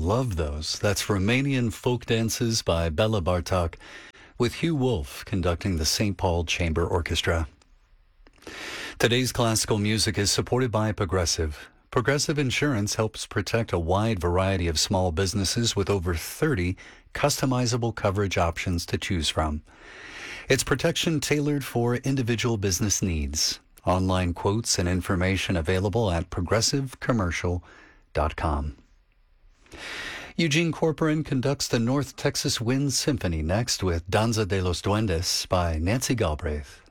love those. That's Romanian folk dances by Bela Bartok, with Hugh Wolf conducting the St. Paul Chamber Orchestra. Today's classical music is supported by Progressive. Progressive Insurance helps protect a wide variety of small businesses with over 30 customizable coverage options to choose from. It's protection tailored for individual business needs. Online quotes and information available at progressivecommercial.com. Eugene Corporan conducts the North Texas Wind Symphony next with Danza de los Duendes by Nancy Galbraith.